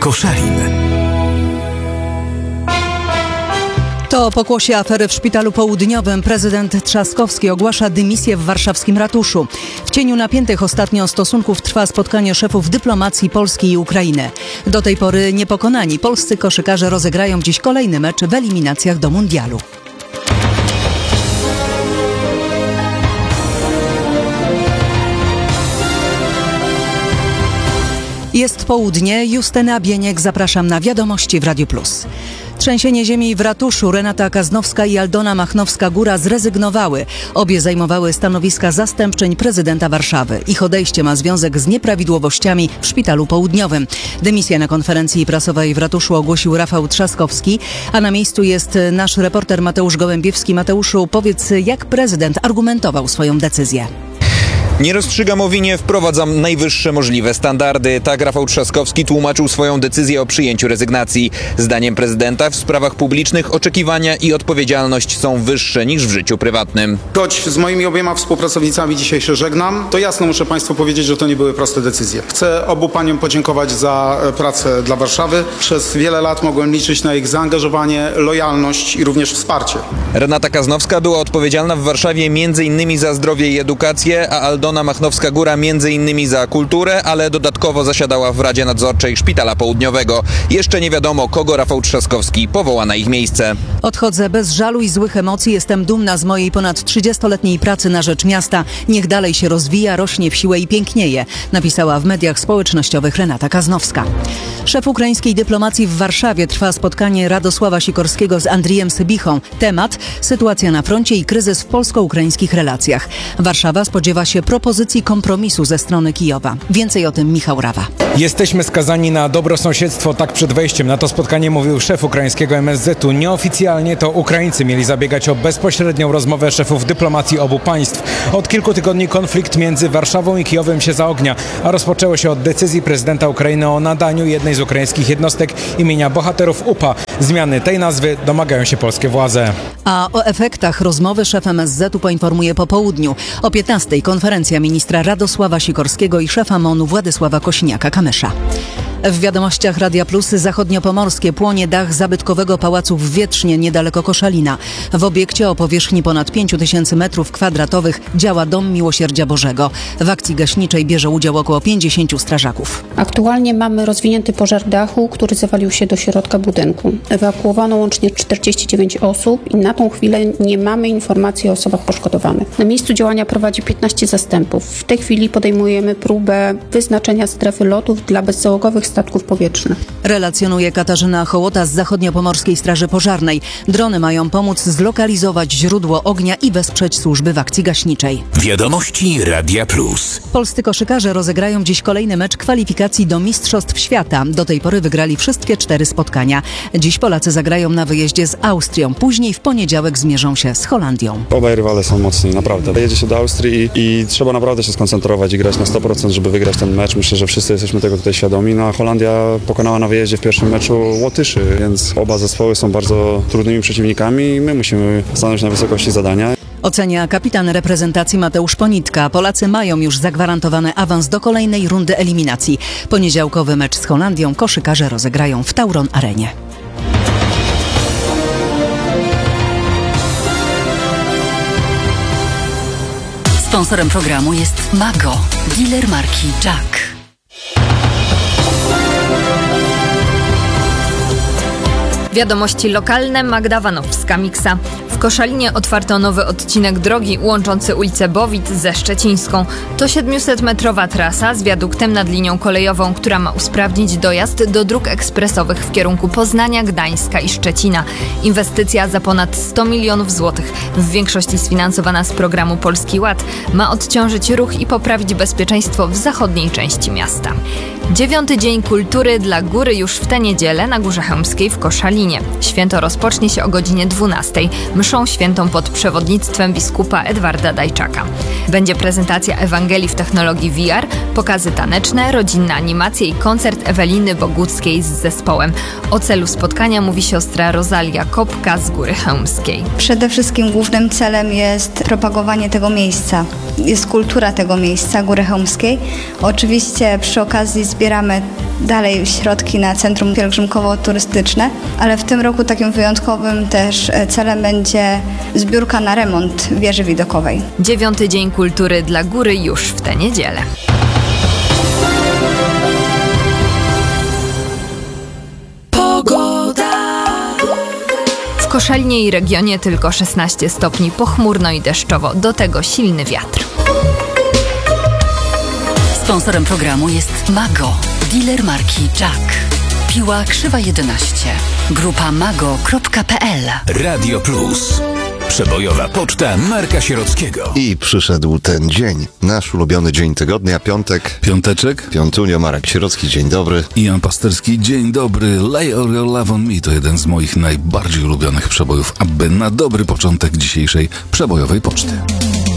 Koszalin. To pokłosie afery w Szpitalu Południowym prezydent Trzaskowski ogłasza dymisję w warszawskim ratuszu. W cieniu napiętych ostatnio stosunków trwa spotkanie szefów dyplomacji Polski i Ukrainy. Do tej pory niepokonani polscy koszykarze rozegrają dziś kolejny mecz w eliminacjach do mundialu. Jest południe, Justyna Bieniek, zapraszam na Wiadomości w Radiu Plus. Trzęsienie ziemi w ratuszu. Renata Kaznowska i Aldona Machnowska-Góra zrezygnowały. Obie zajmowały stanowiska zastępczyń prezydenta Warszawy. Ich odejście ma związek z nieprawidłowościami w Szpitalu Południowym. Dymisję na konferencji prasowej w ratuszu ogłosił Rafał Trzaskowski, a na miejscu jest nasz reporter Mateusz Gołębiewski. Mateuszu, powiedz, jak prezydent argumentował swoją decyzję? Nie rozstrzygam o winie, wprowadzam najwyższe możliwe standardy. Tak Rafał Trzaskowski tłumaczył swoją decyzję o przyjęciu rezygnacji. Zdaniem prezydenta w sprawach publicznych oczekiwania i odpowiedzialność są wyższe niż w życiu prywatnym. Choć z moimi obiema współpracownicami dzisiaj się żegnam, to jasno muszę Państwu powiedzieć, że to nie były proste decyzje. Chcę obu paniom podziękować za pracę dla Warszawy. Przez wiele lat mogłem liczyć na ich zaangażowanie, lojalność i również wsparcie. Renata Kaznowska była odpowiedzialna w Warszawie m.in. za zdrowie i edukację, a Aldona Machnowska-Góra m.in. za kulturę, ale dodatkowo zasiadała w Radzie Nadzorczej Szpitala Południowego. Jeszcze nie wiadomo, kogo Rafał Trzaskowski powoła na ich miejsce. Odchodzę bez żalu i złych emocji. Jestem dumna z mojej ponad 30-letniej pracy na rzecz miasta. Niech dalej się rozwija, rośnie w siłę i pięknieje, napisała w mediach społecznościowych Renata Kaznowska. Szef ukraińskiej dyplomacji w Warszawie. Trwa spotkanie Radosława Sikorskiego z Andrijem Sybichą. Temat: sytuacja na froncie i kryzys w polsko-ukraińskich relacjach. Warszawa spodziewa się propozycji kompromisu ze strony Kijowa. Więcej o tym Michał Rawa. Jesteśmy skazani na dobrosąsiedztwo. Tak przed wejściem na to spotkanie mówił szef ukraińskiego MSZ-u. Nieoficjalnie to Ukraińcy mieli zabiegać o bezpośrednią rozmowę szefów dyplomacji obu państw. Od kilku tygodni konflikt między Warszawą i Kijowem się zaognia, a rozpoczęło się od decyzji prezydenta Ukrainy o nadaniu jednej z ukraińskich jednostek imienia bohaterów UPA. Zmiany tej nazwy domagają się polskie władze. A o efektach rozmowy szef MSZ-u poinformuje po południu. O 15:00 konferencja ministra Radosława Sikorskiego i szefa MON-u Władysława Kosiniaka-Kamysza. W Wiadomościach Radia Plus zachodniopomorskie. Płonie dach zabytkowego pałacu w Wietrznie, niedaleko Koszalina. W obiekcie o powierzchni ponad 5000 m2 działa Dom Miłosierdzia Bożego. W akcji gaśniczej bierze udział około 50 strażaków. Aktualnie mamy rozwinięty pożar dachu, który zawalił się do środka budynku. Ewakuowano łącznie 49 osób i na tą chwilę nie mamy informacji o osobach poszkodowanych. Na miejscu działania prowadzi 15 zastępów. W tej chwili podejmujemy próbę wyznaczenia strefy lotów dla bezzałogowych statków powietrznych. Relacjonuje Katarzyna Hołota z Zachodniopomorskiej Straży Pożarnej. Drony mają pomóc zlokalizować źródło ognia i wesprzeć służby w akcji gaśniczej. Wiadomości Radia Plus. Polscy koszykarze rozegrają dziś kolejny mecz kwalifikacji do Mistrzostw Świata. Do tej pory wygrali wszystkie 4 spotkania. Dziś Polacy zagrają na wyjeździe z Austrią. Później w poniedziałek zmierzą się z Holandią. Obaj rywale są mocni, naprawdę. Jedzie się do Austrii i trzeba naprawdę się skoncentrować i grać na 100%, żeby wygrać ten mecz. Myślę, że wszyscy jesteśmy tego tutaj świadomi. No, Holandia pokonała na wyjeździe w pierwszym meczu Łotyszy, więc oba zespoły są bardzo trudnymi przeciwnikami i my musimy stanąć na wysokości zadania. Ocenia kapitan reprezentacji Mateusz Ponitka. Polacy mają już zagwarantowany awans do kolejnej rundy eliminacji. Poniedziałkowy mecz z Holandią koszykarze rozegrają w Tauron Arenie. Sponsorem programu jest Mago, dealer marki Jack. Wiadomości lokalne, Magda Wanowska-Miksa. W Koszalinie otwarto nowy odcinek drogi łączący ulicę Bowit ze Szczecińską. To 700-metrowa trasa z wiaduktem nad linią kolejową, która ma usprawnić dojazd do dróg ekspresowych w kierunku Poznania, Gdańska i Szczecina. Inwestycja za ponad 100 milionów złotych, w większości sfinansowana z programu Polski Ład, ma odciążyć ruch i poprawić bezpieczeństwo w zachodniej części miasta. 9. Dzień Kultury dla Góry już w tę niedzielę na Górze Chełmskiej w Koszalinie. Święto rozpocznie się o godzinie 12:00. Mszą świętą pod przewodnictwem biskupa Edwarda Dajczaka. Będzie prezentacja Ewangelii w technologii VR, pokazy taneczne, rodzinne animacje i koncert Eweliny Boguckiej z zespołem. O celu spotkania mówi siostra Rosalia Kopka z Góry Chełmskiej. Przede wszystkim głównym celem jest propagowanie tego miejsca. Jest kultura tego miejsca, Góry Chełmskiej. Oczywiście przy okazji zbieramy dalej środki na Centrum Pielgrzymkowo-Turystyczne, ale w tym roku takim wyjątkowym też celem będzie zbiórka na remont wieży widokowej. 9. Dzień Kultury dla Góry już w tę niedzielę. W Koszalinie i regionie tylko 16 stopni, pochmurno i deszczowo, do tego silny wiatr. Sponsorem programu jest Mago, dealer marki Jack. Piła Krzywa 11. Grupa mago.pl. Radio Plus. Przebojowa poczta Marka Sierockiego. I przyszedł ten dzień, nasz ulubiony dzień tygodnia, piątek. Piąteczek. Piątunio, Marek Sierocki, dzień dobry. I Jan Pasterski, dzień dobry. Lay All Your Love on Me to jeden z moich najbardziej ulubionych przebojów, aby na dobry początek dzisiejszej przebojowej poczty.